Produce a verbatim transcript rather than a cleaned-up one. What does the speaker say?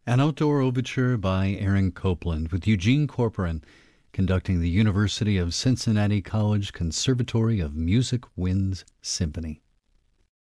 An outdoor overture by Aaron Copland with Eugene Corporon conducting the University of Cincinnati College Conservatory of Music Winds Symphony.